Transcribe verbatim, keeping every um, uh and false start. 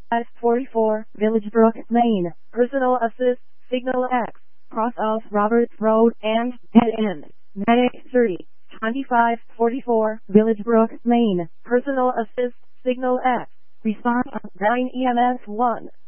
twenty-five forty-four Village Brook Lane, Personal Assist, Signal X, cross off Roberts Road and dead end. Medic thirty, twenty-five forty-four Village Brook Lane, Personal Assist, Signal X, response on nine E M S one.